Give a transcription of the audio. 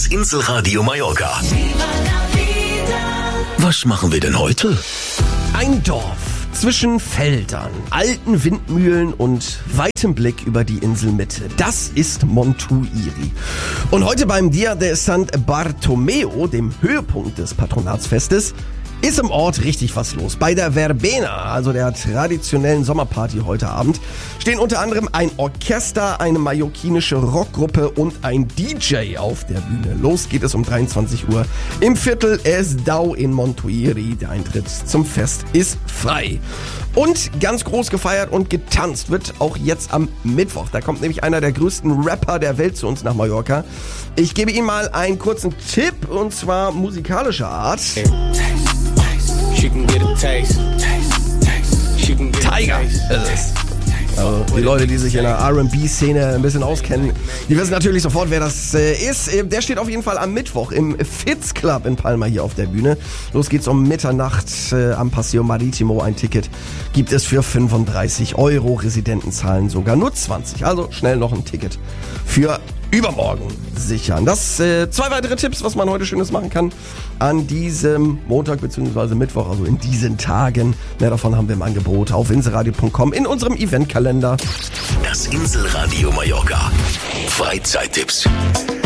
Das Inselradio Mallorca. Was machen wir denn heute? Ein Dorf zwischen Feldern, alten Windmühlen und weitem Blick über die Inselmitte. Das ist Montuiri. Und heute beim Dia de Sant Bartomeo, dem Höhepunkt des Patronatsfestes, ist im Ort richtig was los. Bei der Verbena, also der traditionellen Sommerparty heute Abend, stehen unter anderem ein Orchester, eine mallorquinische Rockgruppe und ein DJ auf der Bühne. Los geht es um 23 Uhr im Viertel Es Dau in Montuiri. Der Eintritt zum Fest ist frei. Und ganz groß gefeiert und getanzt wird auch jetzt am Mittwoch. Da kommt nämlich einer der größten Rapper der Welt zu uns nach Mallorca. Ich gebe Ihnen mal einen kurzen Tipp, und zwar musikalischer Art. Tiger ist es. Also die Leute, die sich in der R&B-Szene ein bisschen auskennen, die wissen natürlich sofort, wer das ist. Der steht auf jeden Fall am Mittwoch im Fitz Club in Palma hier auf der Bühne. Los geht's um Mitternacht am Paseo Maritimo. Ein Ticket gibt es für 35 €. Residenten zahlen sogar nur 20. Also schnell noch ein Ticket für übermorgen sichern. Das zwei weitere Tipps, was man heute Schönes machen kann an diesem Montag bzw. Mittwoch, also in diesen Tagen. Mehr davon haben wir im Angebot auf inselradio.com in unserem Eventkalender. Das Inselradio Mallorca. Freizeittipps.